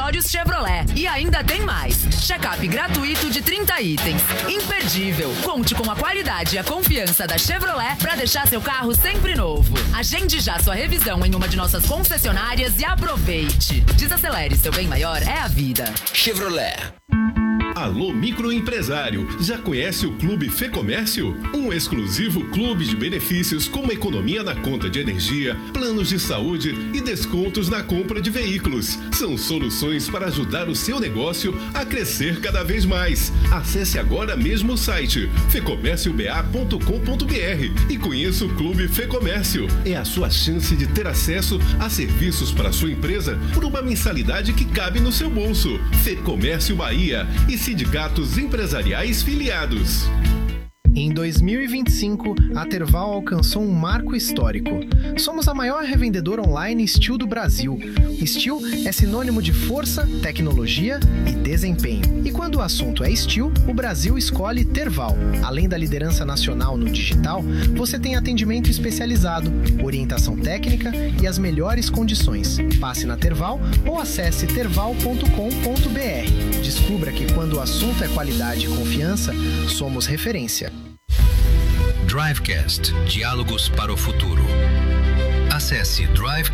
acessórios Chevrolet. E ainda tem mais. Check-up gratuito de 30 itens. Imperdível. Conte com a qualidade e a confiança da Chevrolet para deixar seu carro sempre novo. Agende já sua revisão em uma de nossas concessionárias e aproveite. Desacelere, seu bem maior é a vida. Chevrolet. Alô microempresário, já conhece o Clube Fê Comércio? Um exclusivo clube de benefícios como economia na conta de energia, planos de saúde e descontos na compra de veículos. São soluções para ajudar o seu negócio a crescer cada vez mais. Acesse agora mesmo o site fecomércioba.com.br e conheça o Clube Fê Comércio. É a sua chance de ter acesso a serviços para sua empresa por uma mensalidade que cabe no seu bolso. Fê Comércio Bahia e sindicatos empresariais filiados. Em 2025, a Terval alcançou um marco histórico. Somos a maior revendedora online Steel do Brasil. Steel é sinônimo de força, tecnologia e desempenho. E quando o assunto é Steel, o Brasil escolhe Terval. Além da liderança nacional no digital, você tem atendimento especializado, orientação técnica e as melhores condições. Passe na Terval ou acesse terval.com.br. Descubra que quando o assunto é qualidade e confiança, somos referência. Drivecast, Diálogos para o Futuro. Acesse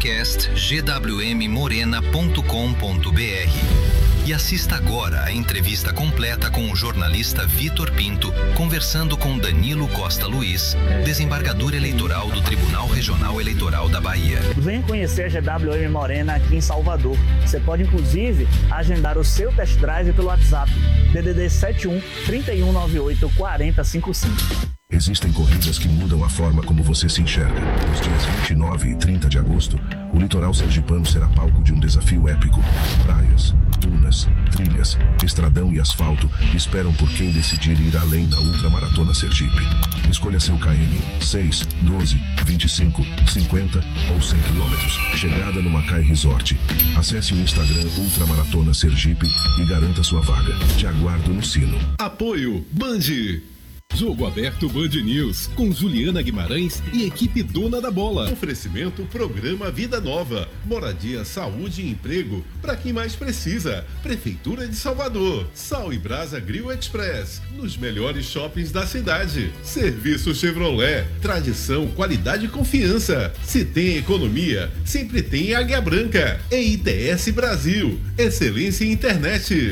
drivecastgwmmorena.com.br e assista agora a entrevista completa com o jornalista Vitor Pinto, conversando com Danilo Costa Luiz, desembargador eleitoral do Tribunal Regional Eleitoral da Bahia. Venha conhecer a GWM Morena aqui em Salvador. Você pode, inclusive, agendar o seu test drive pelo WhatsApp, DDD 71 3198 4055. Existem corridas que mudam a forma como você se enxerga. Nos dias 29 e 30 de agosto, o litoral sergipano será palco de um desafio épico. Praias, dunas, trilhas, estradão e asfalto esperam por quem decidir ir além na Ultramaratona Sergipe. Escolha seu KM 6, 12, 25, 50 ou 100 km. Chegada no Macai Resort. Acesse o Instagram Ultramaratona Sergipe e garanta sua vaga. Te aguardo no sino. Apoio Band. Jogo aberto Band News, com Juliana Guimarães e equipe dona da bola. Oferecimento Programa Vida Nova. Moradia, saúde e emprego para quem mais precisa. Prefeitura de Salvador. Sal e Brasa Grill Express. Nos melhores shoppings da cidade. Serviço Chevrolet. Tradição, qualidade e confiança. Se tem economia, sempre tem Águia Branca. EITS Brasil. Excelência em internet.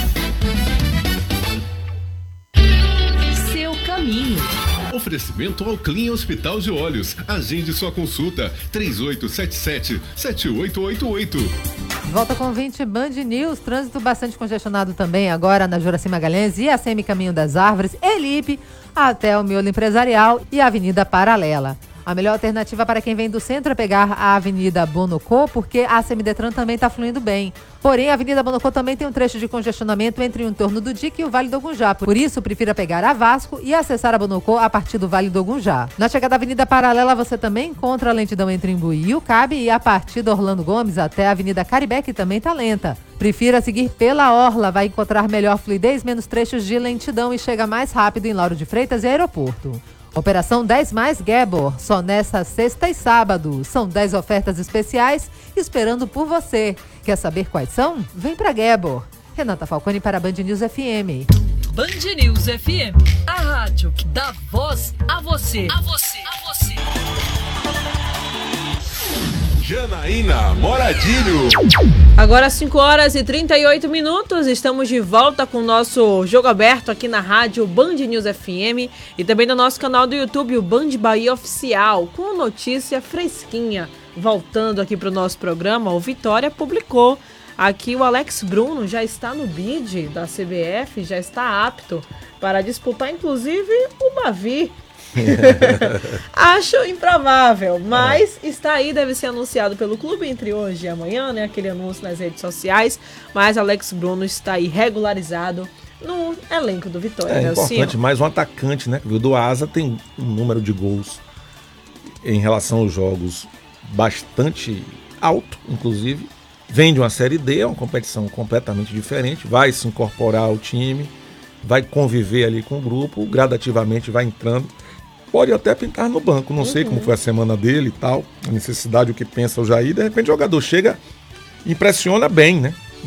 Oferecimento ao Clean Hospital de Olhos. Agende sua consulta 3877-7888. Volta com 20 Band News. Trânsito bastante congestionado também agora na Juraci Magalhães e ACM Caminho das Árvores, Elipe, até o Miolo Empresarial e a Avenida Paralela. A melhor alternativa para quem vem do centro é pegar a Avenida Bonocô, porque a CMDetran também está fluindo bem. Porém, a Avenida Bonocô também tem um trecho de congestionamento entre o entorno do Dique e o Vale do Ogunjá. Por isso, prefira pegar a Vasco e acessar a Bonocô a partir do Vale do Ogunjá. Na chegada da Avenida Paralela, você também encontra a lentidão entre Imbuí e Ucabe e a partir da Orlando Gomes até a Avenida Caribé, que também está lenta. Prefira seguir pela Orla, vai encontrar melhor fluidez, menos trechos de lentidão e chega mais rápido em Lauro de Freitas e aeroporto. Operação 10 mais Gebor, só nesta sexta e sábado. São 10 ofertas especiais esperando por você. Quer saber quais são? Vem pra Gebor. Renata Falcone para Band News FM. Band News FM, a rádio que dá voz a você. A você, a você. Janaína Moradilho. Agora 5 horas e 38 minutos, estamos de volta com o nosso jogo aberto aqui na rádio Band News FM e também no nosso canal do YouTube, o Band Bahia Oficial, com notícia fresquinha. Voltando aqui para o nosso programa, o Vitória publicou aqui o Alex Bruno já está no bid da CBF, já está apto para disputar inclusive o Bavi. Acho improvável, mas está aí, deve ser anunciado pelo clube entre hoje e amanhã, né? Aquele anúncio nas redes sociais, mas Alex Bruno está aí regularizado no elenco do Vitória. É importante, mais um atacante, né? O do Asa tem um número de gols em relação aos jogos bastante alto, inclusive. Vem de uma Série D, é uma competição completamente diferente, vai se incorporar ao time, vai conviver ali com o grupo, gradativamente vai entrando. Pode até pintar no banco, não sei como foi a semana dele e tal, a necessidade, o que pensa o Jair, de repente o jogador chega, impressiona bem, né?